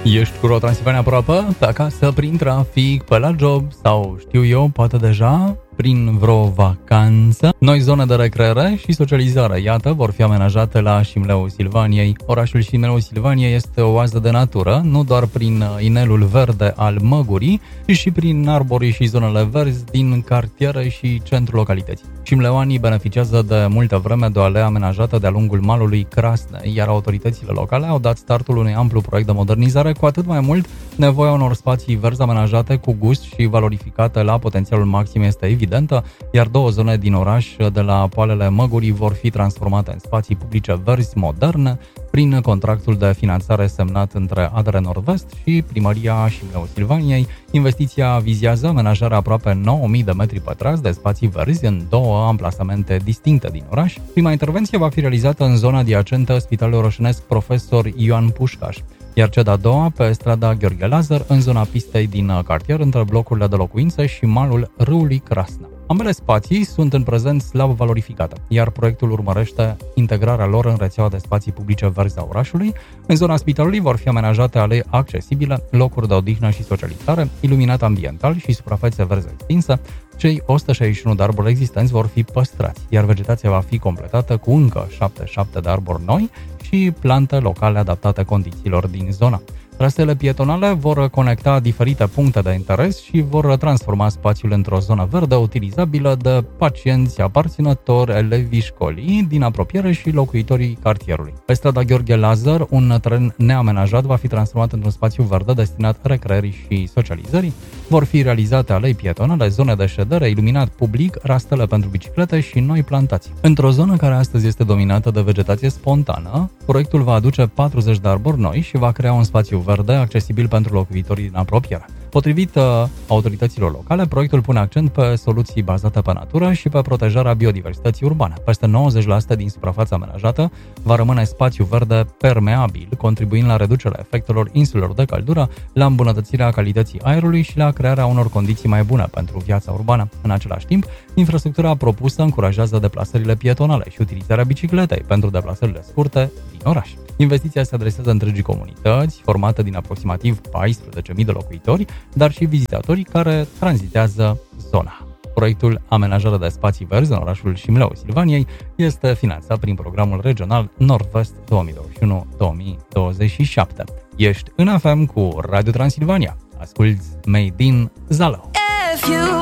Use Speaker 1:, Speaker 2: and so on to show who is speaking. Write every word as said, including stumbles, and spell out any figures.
Speaker 1: Ești cu Ro Transilvania aproape, pe acasă, prin trafic, pe la job sau știu eu, poate deja prin vreo vacanță. Noi zone de recreere și socializare, iată, vor fi amenajate la Șimleul Silvaniei. Orașul Șimleul Silvaniei este o oază de natură, nu doar prin inelul verde al Măgurii, ci și prin arborii și zonele verzi din cartiere și centrul localității. Șimleoanii beneficiază de multă vreme de o alea amenajată de-a lungul malului Crasne, iar autoritățile locale au dat startul unui amplu proiect de modernizare, cu atât mai mult nevoia unor spații verzi amenajate cu gust și valorificate la potențialul maxim este evidentă, iar două zone din oraș de la poalele Măgurii vor fi transformate în spații publice verzi moderne prin contractul de finanțare semnat între A D R Nord-Vest și Primăria Șimleul Silvaniei. Investiția vizează amenajarea aproape nouă mii de metri pătrați de spații verzi în două amplasamente distincte din oraș. Prima intervenție va fi realizată în zona adiacentă Spitalului Roșenesc Profesor Ioan Pușcaș, iar cea de-a doua pe strada Gheorghe Lazar, în zona pistei din cartier, între blocurile de locuințe și malul râului Crasna. Ambele spații sunt în prezent slab valorificate, iar proiectul urmărește integrarea lor în rețeaua de spații publice verzi a orașului. În zona spitalului vor fi amenajate alei accesibile, locuri de odihnă și socializare, iluminat ambiental și suprafețe verzi extinse. Cei o sută șaizeci și unu de arbori existenți vor fi păstrați, iar vegetația va fi completată cu încă șaptezeci și șapte de arbori noi și plante locale adaptate condițiilor din zona. Traseele pietonale vor conecta diferite puncte de interes și vor transforma spațiul într-o zonă verde utilizabilă de pacienți, aparținători, elevii școlii din apropiere și locuitorii cartierului. Pe strada Gheorghe Lazar, un teren neamenajat va fi transformat într-un spațiu verde destinat recreării și socializării. Vor fi realizate alei pietonale, zone de ședere, iluminat public, rastele pentru biciclete și noi plantații. Într-o zonă care astăzi este dominată de vegetație spontană, proiectul va aduce patruzeci de arbori noi și va crea un spațiu verde accesibil pentru locuitorii din apropiere. Potrivit uh, autorităților locale, proiectul pune accent pe soluții bazate pe natură și pe protejarea biodiversității urbane. Peste nouăzeci la sută din suprafața amenajată va rămâne spațiu verde permeabil, contribuind la reducerea efectelor insulelor de căldură, la îmbunătățirea calității aerului și la crearea unor condiții mai bune pentru viața urbană. În același timp, infrastructura propusă încurajează deplasările pietonale și utilizarea bicicletei pentru deplasările scurte din oraș. Investiția se adresează întregii comunități, formată din aproximativ paisprezece mii de locuitori, dar și vizitatorii care tranzitează zona. Proiectul Amenajare de spații verzi în orașul Șimleul Silvaniei este finanțat prin programul regional Nord-Vest două mii douăzeci și unu două mii douăzeci și șapte. Ești în F M cu Radio Transilvania. Asculți Made in Zalău.